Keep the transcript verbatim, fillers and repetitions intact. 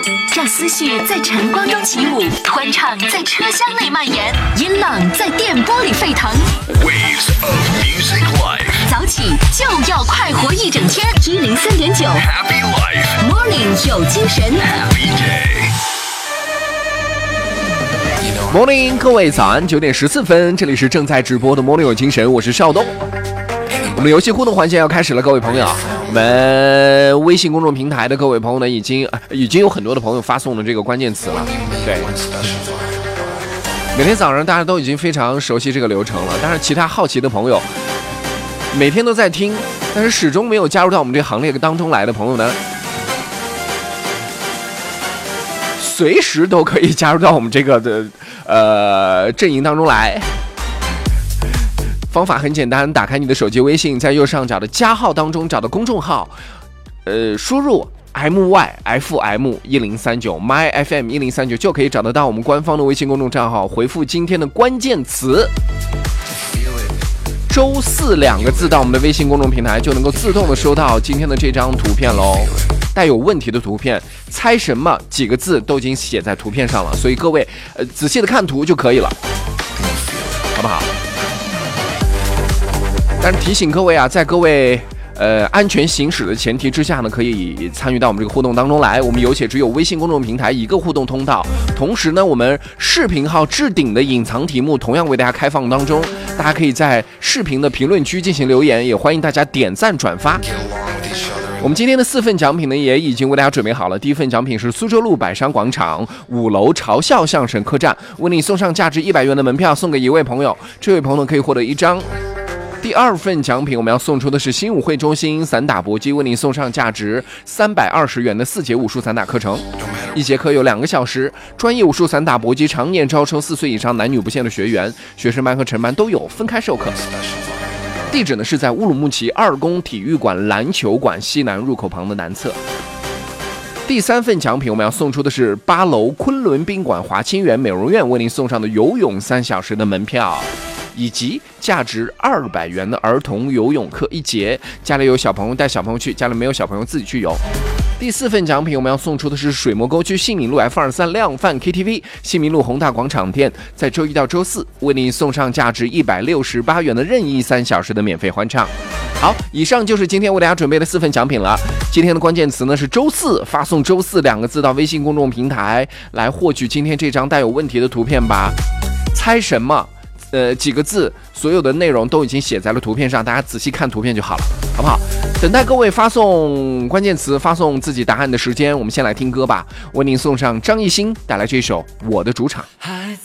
让思绪在晨光中起舞，欢唱在车厢内蔓延，音浪在电波里沸腾。 Waves of music life， 早起就要快活一整天。一零三点九 Happy life， Morning 有精神 Happy day。 Morning， 各位早安，九点十四分，这里是正在直播的 Morning 有精神，我是邵东。我们的游戏互动环节要开始了，各位朋友，我们微信公众平台的各位朋友呢，已经、呃、已经有很多的朋友发送了这个关键词了。对，每天早上大家都已经非常熟悉这个流程了，但是其他好奇的朋友，每天都在听，但是始终没有加入到我们这个行列当中来的朋友呢，随时都可以加入到我们这个的呃阵营当中来。方法很简单，打开你的手机微信，在右上角的加号当中找到公众号，呃，输入 M Y F M 一零三九 My F M 一零三九就可以找得到我们官方的微信公众账号，回复今天的关键词周四两个字到我们的微信公众平台，就能够自动的收到今天的这张图片喽。带有问题的图片，猜什么几个字都已经写在图片上了，所以各位呃仔细的看图就可以了，好不好？但是提醒各位啊，在各位呃安全行驶的前提之下呢，可以参与到我们这个互动当中来。我们有且只有微信公众平台一个互动通道，同时呢，我们视频号置顶的隐藏题目同样为大家开放当中，大家可以在视频的评论区进行留言，也欢迎大家点赞转发。我们今天的四份奖品呢，也已经为大家准备好了。第一份奖品是苏州路百商广场五楼嘲笑相声客栈，为你送上价值一百元的门票，送给一位朋友，这位朋友可以获得一张。第二份奖品我们要送出的是新武会中心散打搏击，为您送上价值三百二十元的四节武术散打课程，一节课有两个小时，专业武术散打搏击常年招收四岁以上男女不限的学员，学生班和成班都有，分开授课。地址呢是在乌鲁木齐二宫体育馆篮球馆西南入口旁的南侧。第三份奖品我们要送出的是八楼昆仑宾馆华清园美容院为您送上的游泳三小时的门票，以及价值二百元的儿童游泳课一节，家里有小朋友带小朋友去，家里没有小朋友自己去游。第四份奖品我们要送出的是水磨沟区信民路 F 二十三 量贩 K T V 信民路宏大广场店，在周一到周四为您送上价值一百六十八元的任意三小时的免费欢唱。好，以上就是今天为大家准备的四份奖品了。今天的关键词呢是周四，发送周四两个字到微信公众平台来获取今天这张带有问题的图片吧。猜什么呃，几个字，所有的内容都已经写在了图片上，大家仔细看图片就好了，好不好？等待各位发送关键词，发送自己答案的时间，我们先来听歌吧。为您送上张艺兴带来这首《我的主场》。 还